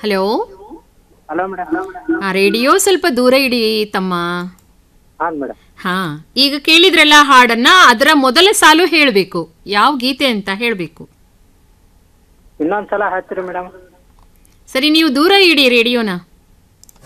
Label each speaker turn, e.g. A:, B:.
A: Hello.
B: Hello madam.
A: Radio ಸ್ವಲ್ಪ ದೂರ ಇಡಿ ತಮ್ಮ.
B: ಹಾಂ ಮೇಡಮ್.
A: ಹಾ, ಈಗ ಕೇಳಿದ್ರಲ್ಲ ಹಾಡನ್ನ, ಅದರ ಮೊದಲ ಸಾಲು ಹೇಳಬೇಕು. ಯಾವ ಗೀತೆ ಅಂತ ಹೇಳಬೇಕು.
B: ಇನ್ನೊಂದ್ಸಲ ಹೇಳ್ತೀರಿ ಮೇಡಮ್?
A: ಸರಿ, ನೀವು ದೂರ ಇಡಿ ರೇಡಿಯೋನ.